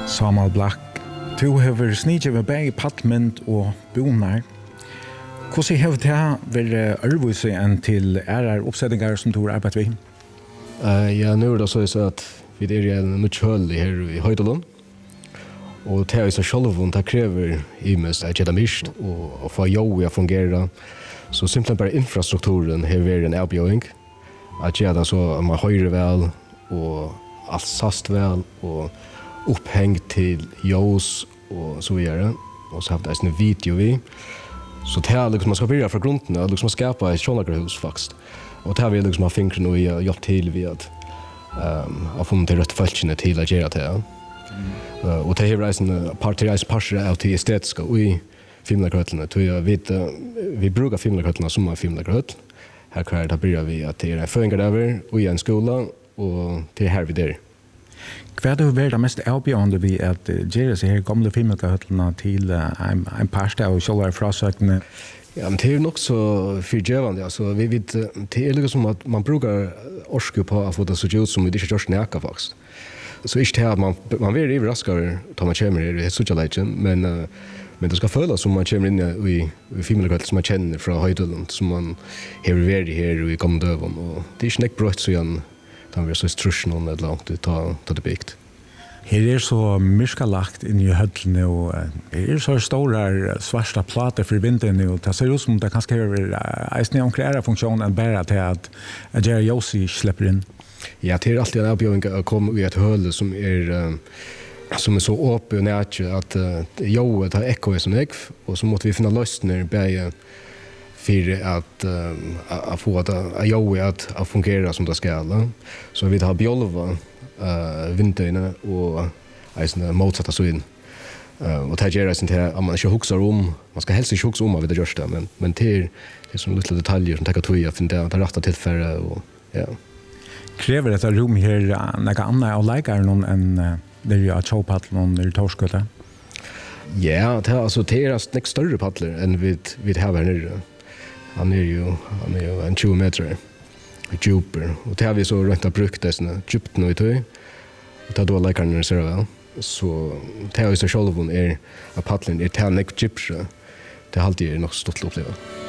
Samuel Black, du har sniget ved begge paddmynd og bonar. Hvordan har det vært ærvise enn til oppsetninger som du har arbeidet ved? Ja, nu det så att vi är en mycket höll här i Höjdalund. Och det är så självon det kräver i mest att det mist och få jobb att fungera. Så simpelt bara infrastrukturen här är en erbjudning. Att göra så man höjer väl och allt sast väl och upphängt till ljus och så vidare. Och så har det en video vi. Så det är liksom man ska börja från grunden och liksom skapa ett sådant faktiskt. Och det har vi liksom har fingren och hjälpt till vid att få till rätt fältene till att göra det. Och det här är en parter av till estetiska i filmlagrötterna. Vi brukar filmlagrötterna som filmlagröt. Här kan det börja vi att det är en föringar över och i en skola och det är här vi där. Vad har varit det mest avbjörande vid att göra sig här gamla filmlagrötterna till en parter av själva frasökande? Ja, men det är nog så förgivande. Alltså, det är liksom som att man brukar orska på att få det så ut som vi inte görs näka faktiskt. Så inte det att man blir överraskad när man kommer i det sociala lägen, men det ska följas som man kommer in i filmlaget som man känner från Höjdalund, som man har varit här i gamla döven. Och det är inte brott så igen, då vi är så strussion eller långt ut ta det byggt. Her så myrskalagt inn i høllene, og her så store svarta plater for vinden, og det ser ut som det kanskje er en omklære funksjon enn bare til at Jerry Josi slipper inn. Ja, det er alltid en avbjøring å komme i et hølle som er så åpen og nært at joet har ekkoet som ekv, og så måtte vi finne løsninger bare for at få at joet at fungere som det skal. Så vi har bjolva vindøyne og eisende motsatta så inn. Og det gjør eisen til at man ikke husker om, man skal helst ikke huske om at det gjørs det, men det er sånne lille detaljer som tenker tog at det er rett tilfelle. Og, ja. Krever dette rom her noe annet av leikeren enn det er tjåpaddelen eller torskøtte? Ja, det er en større paddler enn vi har her nere. Han er jo en 20 meter. Djuper. Och det har vi så rätt att brukt det såna djupt nu i tøy. Och det då läkarna ser väl. Så det har ju så självon är att paddlen är tävling djupare. Det har alltid nog stått uppleva.